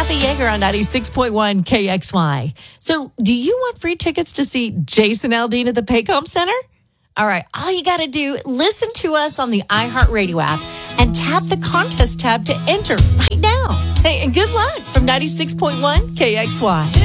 Kathy Yeager on 96.1 KXY. So, do you want free tickets to see Jason Aldean at the Paycom Center? All right, all you got to do, listen to us on the iHeartRadio app and tap the contest tab to enter right now. Hey, and good luck from 96.1 KXY.